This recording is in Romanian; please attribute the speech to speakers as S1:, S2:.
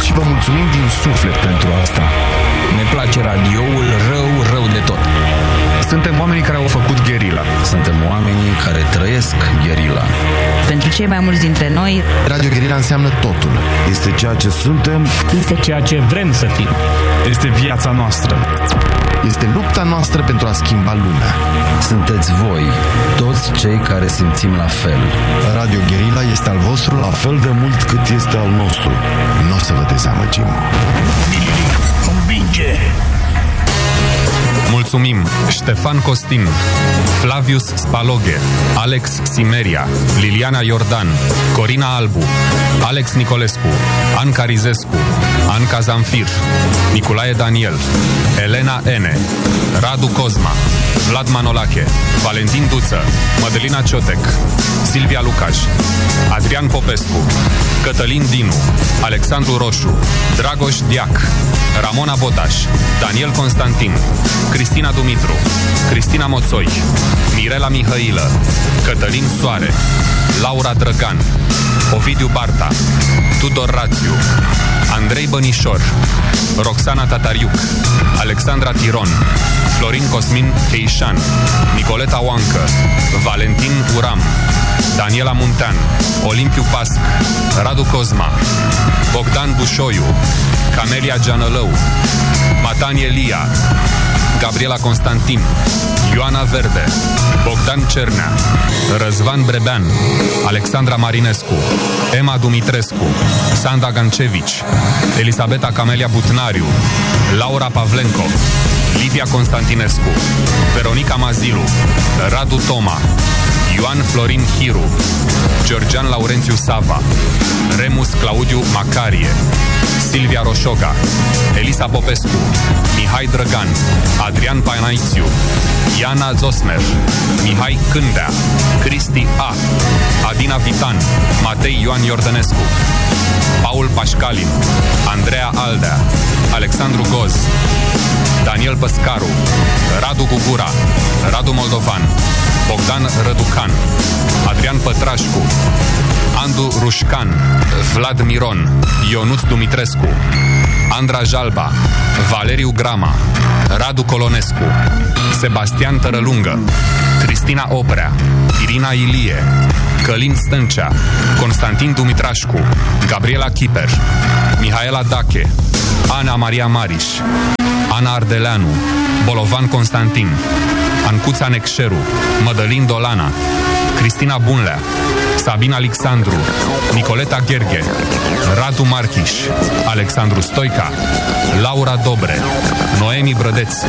S1: și vă mulțumim din suflet pentru asta.
S2: Ne place radioul rău de tot.
S1: Suntem oamenii care au făcut gherila.
S2: Suntem oamenii care trăiesc gherila.
S3: Pentru cei mai mulți dintre noi,
S4: Radio Gherila înseamnă totul.
S5: Este ceea ce suntem.
S6: Este ceea ce vrem să fim.
S1: Este viața noastră.
S4: Este lupta noastră pentru a schimba lumea.
S2: Sunteți voi, toți cei care simțim la fel.
S4: Radio Gherila este al vostru
S5: La fel de mult cât este al nostru.
S4: Nu o să vă dezamăgim.
S6: Convinge!
S7: Mulțumim Ștefan Costin, Flavius Spaloghe, Alex Simeria, Liliana Iordan, Corina Albu, Alex Nicolescu, Anca Rizescu, Anca Zamfir, Nicolae Daniel, Elena Ene, Radu Cozma, Vlad Manolache, Valentin Duță, Mădălina Ciotec, Silvia Lucaș, Adrian Popescu, Cătălin Dinu, Alexandru Roșu, Dragoș Diac, Ramona Botaș, Daniel Constantin, Cristina Dumitru, Cristina Moțoi, Mirela Mihailă, Cătălin Soare, Laura Drăgan, Ovidiu Barta, Tudor Rațiu, Andrei Bănișor, Roxana Tatariuc, Alexandra Tiron, Florin Cosmin Heișan, Nicoleta Oancă, Valentin Uram, Daniela Muntean, Olimpiu Pasc, Radu Cozma, Bogdan Bușoiu, Camelia Gianălău, Matani Elia, Gabriela Constantin, Ioana Verde, Bogdan Cernea, Răzvan Brebean, Alexandra Marinescu, Emma Dumitrescu, Sanda Gancevici, Elisabeta Camelia Butnariu, Laura Pavlenco, Livia Constantinescu, Veronica Mazilu, Radu Toma, Ioan Florin Hiru, Georgian Laurențiu Sava, Remus Claudiu Macarie, Silvia Roșoga, Elisa Popescu, Mihai Drăgan, Adrian Panaițiu, Iana Zosmer, Mihai Cândea, Cristi A, Adina Vitan, Matei Ioan Iordănescu, Paul Pașcalin, Andreea Aldea, Alexandru Goz, Daniel Păscaru, Radu Gugura, Radu Moldovan, Bogdan Răducan, Adrian Pătrașcu, Andu Rușcan, Vlad Miron, Ionuț Dumitrescu, Andra Jalba, Valeriu Grama, Radu Colonescu, Sebastian Tărălungă, Cristina Oprea, Irina Ilie, Călin Stâncea, Constantin Dumitrașcu, Gabriela Chiper, Mihaela Dache, Ana Maria Mariș, Ana Ardeleanu, Bolovan Constantin, Ancuța Necșeru, Mădălin Dolana, Cristina Bunlea, Sabina Alexandru, Nicoleta Gherghe, Radu Marchiș, Alexandru Stoica, Laura Dobre, Noemi Brădeț,